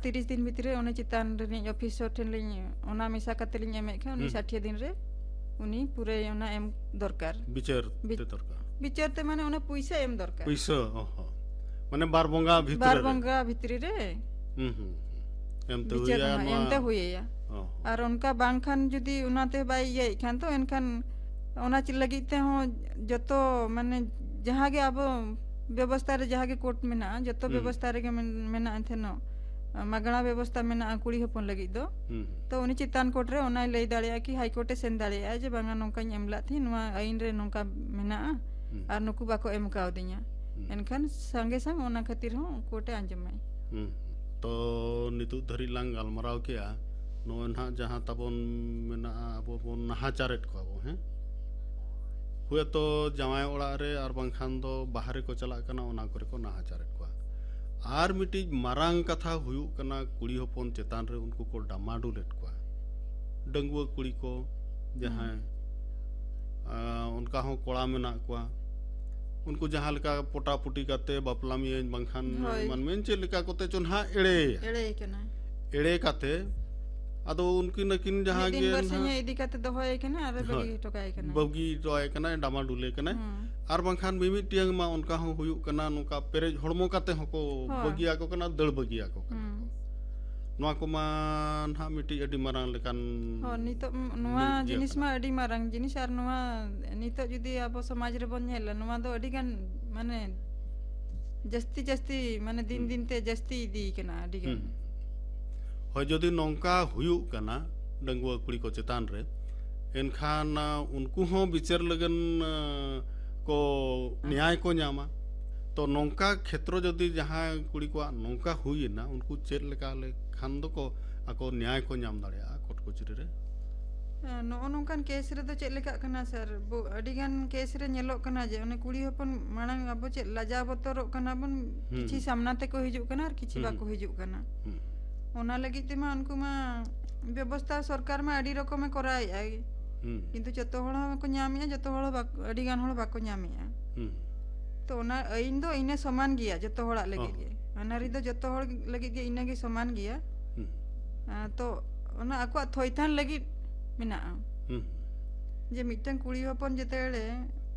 30 दिन भितर उन्हें चितान ऑफिसर ठेन लिंग मिसा कते लिंग एमे खा उनी 60 दिन रे उनी पूरे उना एम दरकार विचार ते दरकार विचार ते माने उना पैसा एम दरकार पैसा ओहो माने 12 बंगा भितर रे एम ते हुया और उनका बांखान जुदी उनाते बाई ये खान तो एनखान उना च लगी ते हो जतो माने जहां के अब व्यवस्था रे जहां के कोर्ट में ना जतो व्यवस्था रे मेना थेनो मागणा व्यवस्था मेना कुड़ी हपन लगी दो तो उनी चितान कोर्ट रे उना लई दाड़िया कि हाई कोर्ट सेन दाड़िया जे बांगा नोंका एमला थी नवा आइन रे नोंका मेना और नुकु बाको एम काव दिया एनखान संगे संग उना खातिर हो कोर्टे आंजमाई तो नितु धरी लांग गालमराव केया नो ना जहां तबन मेना अब बन नाहाचारेट को अब हैं हुए तो जमाय ओड़ा रे और बांखान दो बाहर को चला कना ओना करे को नाहाचारेट को आर मिटी मारांग कथा हुयु कना कुड़ी होपन चेतान रे उनको को डामाडुलेट को डंगुआ कुड़ी को जहां उनका हो कोड़ा मेना को उनको जहां लका पोटा पुटी करते बापला में बांखान मन में चे लका कोते चोनहा एड़े काते अदो उनकी नकिन जहां गे दिन इदी काते दोहय कना आरे बगी टोय कना डामाडुले कना आर बांखान मिमि टियंग मा उनका हो हुयु कना नुका पेरेज हड़मो काते हको बगिया को कना दड़ बगिया को नवा को मा ना मिटी अडी मारांग लेकान हो नितो नवा जिनिस मा अडी मारांग जिनिस आर नवा नितो जुदी अब समाज रे बन नेला नवा दो अडी गान माने जस्ती माने दिन दिन ते जस्ती दी कना अडी गान हो जदी नोंका हुयु कना डंगुआ कुड़ी को चेतान रे एनखान उनको हो विचार लगन को न्याय को न्यामा तो नोंका क्षेत्र जदी जहां कुड़ी को नोंका हुई ना उनको चेर लेका ले खान दो को आको न्याय को न्याम दाड़िया कोट कोचरी रे नो नोंकान केस रे दो चेक लेका कना सर अडिगान केस रे नेलो कना जे ओने कुड़ी होपन मांग अब चे लाजा बतरो कना बन किछि सामना ते को हिजु कना और किछि बा को हिजु कना ओना लगी ते मा उनको मा व्यवस्था सरकार में अडी रकम कराय आगे किंतु जतो हळ को न्यामिया जतो हळ अडी गान हळ बाको न्यामिया तो ओना आइन दो इने समान गिया जतो हळ लगी गे अनारी दो जतो हळ लगी गे इने गे समान गिया तो ओना आको थोइथान लगी मिना जे मिटन कुड़ी होपन जतेले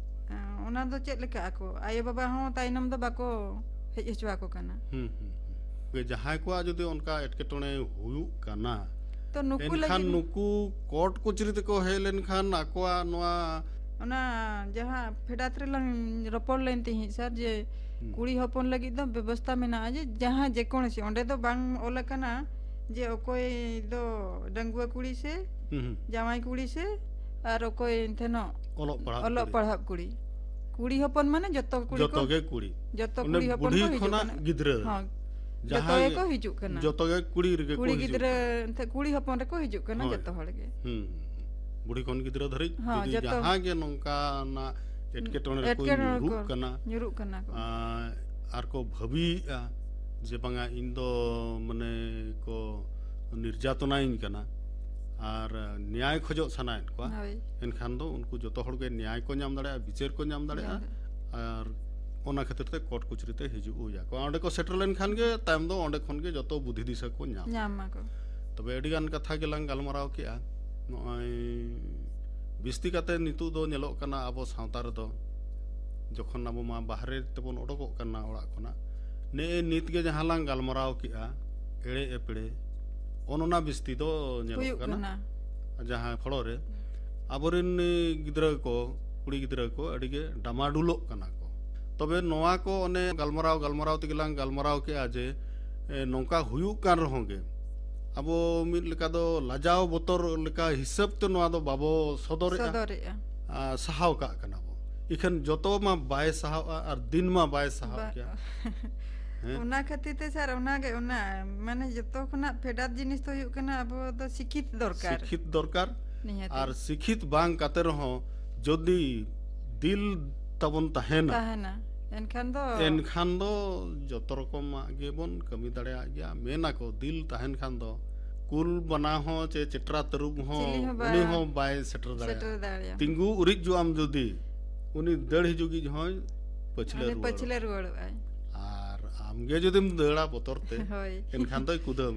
ओना दो चेक लेका आको आयो बाबा हो ताइनम दो बाको हेज हचवा को कना जहां को जदी उनका एटकेटणे हुयु कना तो नुकु लगी नुकु कोर्ट कोचरी ते को हेलेन खान आकोआ नवा ओना जहां फेडात रे लंग रपोर लेनती ही सर जे कुड़ी होपन लगी दो व्यवस्था में ना जे जहां जे कोन से ओंडे दो बांग ओला कना जे ओकोय दो डंगुआ कुड़ी से जामाई कुड़ी से और ओकोय थेनो ओलो पढ़ा कुड़ी होपन माने जतो कुड़ी होपन को गिद्रे हां जतो को हिजु कना जतो के कुड़ी रे कुड़ी गिद्रे कुड़ी होपन रे को हिजु कना जतो हळ गे बुढ़ी कोन गिद्रे धरि जहां के नोंका ना एटकेटोन रे कोई न्युरु कना आर को भवी जे बांगा इन दो माने को निर्यातना इन कना आर न्याय खोजो सनाइन को एनखान दो उनको जतो हळ के न्याय को नाम दाड़े विचार को नाम दाड़े आर ओना खातिर ते कोर्ट कुचरी ते हिजु या को ओंडे को सेटल लेन खान गे टाइम दो ओंडे खन गे जतो बुद्धि दिशा को नाम को तबे एडी गान कथा गेलांग गालमराव केआ नय बिस्ती काते नितु दो नेलो कना अब सावता रे दो जखन अब मा बाहरे तेबन ओडको कना ओड़ा कोना ने नित गे जहां लांग गालमराव केआ एड़े एपड़े ओनोना बिस्ती दो नेलो कना जहां फड़ो रे अबरिन गिद्रा को कुड़ी गिद्रा को अडी गे डामाडुलो कना तबे नोआ को ओने गालमराव तिगलांग गालमराव के आजे नोंका हुयु कान रहोगे अब मिद लेका दो लाजाव बोतर लेका हिसाब ते नोआ दो बाबो सदरे सहाव का कना बो इखन जतो मा बाय सहाव और दिन मा बाय सहाव क्या ओना खातिर ते सर ओना गे ओना माने जतो खना फेडात जिनिस तो हुयु कना अब तो शिक्षित दरकार और शिक्षित बांग काते रहो जदी दिल तबन तहेना एनखान दो जतो रकम आगे बन कमी दाड़िया गया मेना को दिल तहन खान दो कुल बना हो चे चिट्रा तरुब हो उनी हो बाय सेटर दाड़िया तिंगु उरिज जो आम जदी उनी दड़ हिजुगी होय पछले रुवाड़ आर आमगे जदिम दड़ा बतरते एनखान दो कुदा